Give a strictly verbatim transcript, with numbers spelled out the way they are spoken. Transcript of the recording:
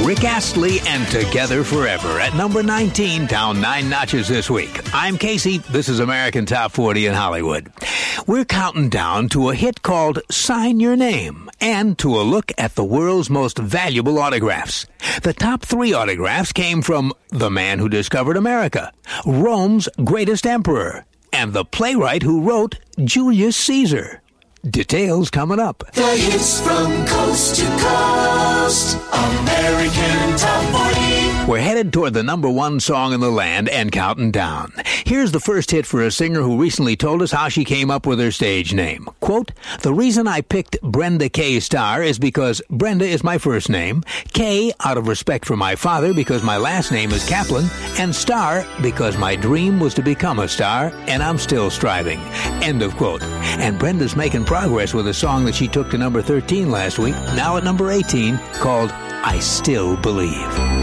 Rick Astley and Together Forever at number nineteen, down nine notches this week. I'm Casey. This is American Top forty in Hollywood. We're counting down to a hit called Sign Your Name and to a look at the world's most valuable autographs. The top three autographs came from the man who discovered America, Rome's greatest emperor, and the playwright who wrote Julius Caesar. Details coming up. The hits from coast to coast. American Top forty. We're headed toward the number one song in the land and counting down. Here's the first hit for a singer who recently told us how she came up with her stage name. Quote, "The reason I picked Brenda K. Starr is because Brenda is my first name, K out of respect for my father because my last name is Kaplan, and Starr because my dream was to become a star, and I'm still striving." End of quote. And Brenda's making progress with a song that she took to number thirteen last week, now at number eighteen, called I Still Believe.